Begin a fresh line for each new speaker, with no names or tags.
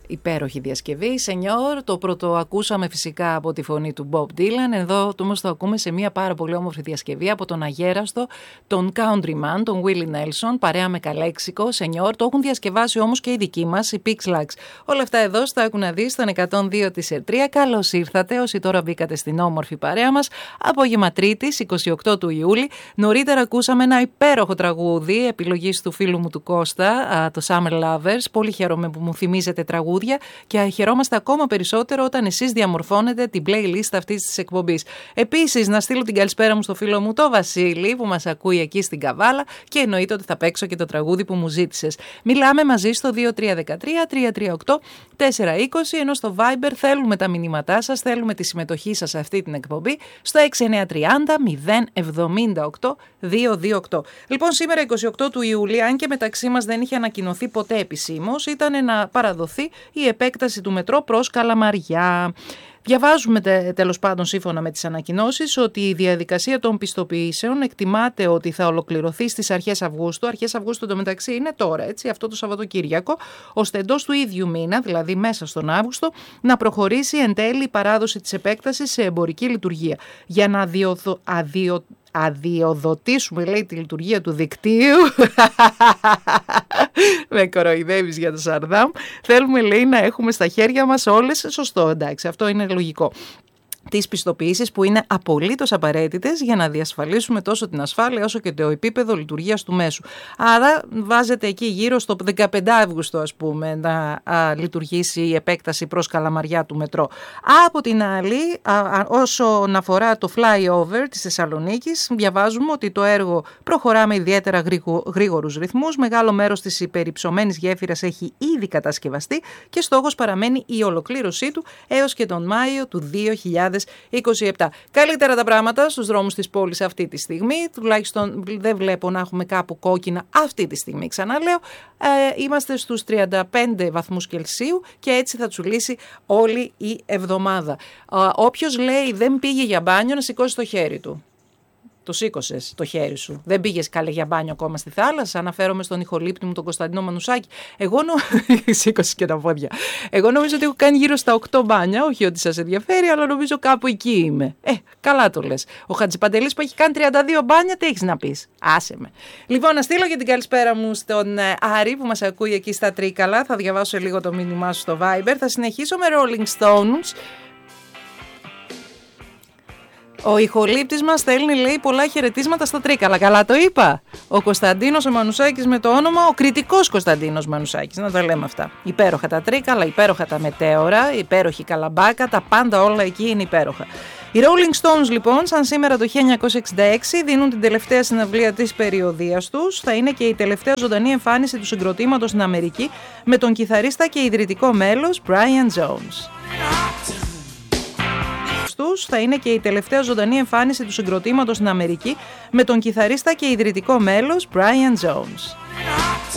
Υπέροχη διασκευή, Σενιόρ. Το πρώτο ακούσαμε φυσικά από τη φωνή του Bob Dylan. Εδώ όμως το ακούμε σε μια πάρα πολύ όμορφη διασκευή από τον αγέραστο, τον Countryman, τον Willie Nelson, παρέα με Καλέξικο, Σενιόρ. Το έχουν διασκευάσει όμως και οι δικοί μας, οι Pixlax. Όλα αυτά εδώ στα άκου να δεις, στον 102 της ΕΡΤΡΙΑ. Καλώς ήρθατε όσοι τώρα μπήκατε στην όμορφη παρέα μας. Απόγευμα Τρίτης, 28 του Ιούλη. Νωρίτερα ακούσαμε ένα υπέροχο τραγούδι επιλογής του φίλου μου του Κώστα, το Summer Lovers. Πολύ χαίρομαι που μου θυμίζετε τραγούδια και χαιρόμαστε ακόμα περισσότερο όταν εσείς διαμορφώνετε την playlist αυτής της εκπομπής. Επίσης, να στείλω την καλησπέρα μου στο φίλο μου το Βασίλη που μας ακούει εκεί στην Καβάλα και εννοείται ότι θα παίξω και το τραγούδι που μου ζήτησες. Μιλάμε μαζί στο 2313-338-420, ενώ στο Viber θέλουμε τα μηνύματά σας, θέλουμε τη συμμετοχή σας σε αυτή την εκπομπή στο 6930-078-228. Λοιπόν, σήμερα 28 του Ιούλη, αν και μεταξύ μας δεν είχε ανακοινωθεί ποτέ επισήμως, ήταν να παραδοθεί η επέκταση του μετρό προς Καλαμαριά. Διαβάζουμε τέλος πάντων σύμφωνα με τις ανακοινώσεις ότι η διαδικασία των πιστοποιήσεων εκτιμάται ότι θα ολοκληρωθεί στις αρχές Αυγούστου. Αρχές Αυγούστου εντωμεταξύ είναι τώρα, έτσι, αυτό το Σαββατοκύριακο, ώστε εντός του ίδιου μήνα, δηλαδή μέσα στον Αύγουστο, να προχωρήσει εν τέλει η παράδοση της επέκτασης σε εμπορική λειτουργία. Για να αδειοδοτήσουμε, λέει, τη λειτουργία του δικτύου. Με κοροϊδεύεις για το Σαρδάμ. Θέλουμε, λέει, να έχουμε στα χέρια μας όλες, σωστό, εντάξει, αυτό είναι λογικό, τις πιστοποιήσεις που είναι απολύτως απαραίτητες για να διασφαλίσουμε τόσο την ασφάλεια όσο και το επίπεδο λειτουργίας του μέσου. Άρα βάζετε εκεί γύρω στο 15 Αύγουστο, ας πούμε, να λειτουργήσει η επέκταση προς Καλαμαριά του μετρό. Από την άλλη, όσον αφορά το flyover της Θεσσαλονίκης, διαβάζουμε ότι το έργο προχωρά με ιδιαίτερα γρήγορους ρυθμούς. Μεγάλο μέρος της υπερυψωμένης γέφυρας έχει ήδη κατασκευαστεί και στόχος παραμένει η ολοκλήρωσή του έως και τον Μάιο του 2027. Καλύτερα τα πράγματα στους δρόμους της πόλης αυτή τη στιγμή, τουλάχιστον δεν βλέπω να έχουμε κάπου κόκκινα αυτή τη στιγμή, ξαναλέω. Είμαστε στους 35 βαθμούς Κελσίου και έτσι θα τσουλήσει όλη η εβδομάδα. Όποιος λέει δεν πήγε για μπάνιο να σηκώσει το χέρι του. Το σήκωσες το χέρι σου. Δεν πήγες καλέ για μπάνιο ακόμα στη θάλασσα. Αναφέρομαι στον ηχολήπτη μου τον Κωνσταντίνο Μανουσάκη. Σήκωσες και τα πόδια. Εγώ νομίζω ότι έχω κάνει γύρω στα 8 μπάνια. Όχι ότι σας ενδιαφέρει, αλλά νομίζω κάπου εκεί είμαι. Καλά το λες. Ο Χατζηπαντελής που έχει κάνει 32 μπάνια, τι έχεις να πεις? Άσε με. Λοιπόν, να στείλω και την καλησπέρα μου στον Άρη που μας ακούει εκεί στα Τρίκαλα. Θα διαβάσω λίγο το μήνυμά σου στο Viber. Θα συνεχίσω με Rolling Stones. Ο ηχολήπτης μας στέλνει, λέει, πολλά χαιρετίσματα στα Τρίκαλα. Καλά το είπα. Ο Κωνσταντίνος ο Μανουσάκης με το όνομα, ο κριτικός Κωνσταντίνος Μανουσάκης. Να τα λέμε αυτά. Υπέροχα τα Τρίκαλα, υπέροχα τα Μετέωρα, υπέροχη Καλαμπάκα, τα πάντα όλα εκεί είναι υπέροχα. Οι Rolling Stones λοιπόν, σαν σήμερα το 1966, δίνουν την τελευταία συναυλία της περιοδίας τους. Θα είναι και η τελευταία ζωντανή εμφάνιση του συγκροτήματος στην Αμερική με τον κιθαρίστα και ιδρυτικό μέλος Brian Jones. Θα είναι και η τελευταία ζωντανή εμφάνιση του συγκροτήματος στην Αμερική με τον κιθαρίστα και ιδρυτικό μέλος Brian Jones.